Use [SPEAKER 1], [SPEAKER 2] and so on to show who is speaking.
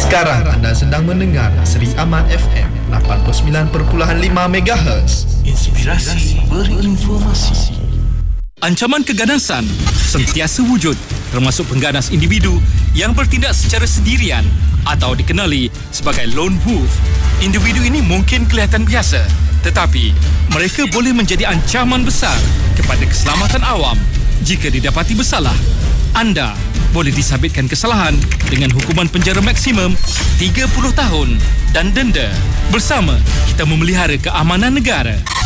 [SPEAKER 1] Sekarang anda sedang mendengar Seri Aman FM 89.5 MHz.
[SPEAKER 2] Inspirasi berinformasi.
[SPEAKER 3] Ancaman keganasan sentiasa wujud, termasuk pengganas individu yang bertindak secara sendirian atau dikenali sebagai lone wolf. Individu ini mungkin kelihatan biasa, tetapi mereka boleh menjadi ancaman besar kepada keselamatan awam. Jika didapati bersalah, anda boleh disabitkan kesalahan dengan hukuman penjara maksimum 30 tahun dan denda. Bersama kita memelihara keamanan negara.